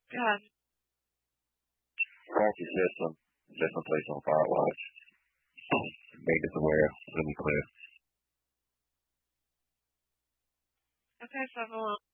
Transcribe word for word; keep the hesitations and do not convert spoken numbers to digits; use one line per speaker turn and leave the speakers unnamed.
God.
Faulty system. System placed on Firewatch. Maintenance aware. Really clear.
Okay, seven one.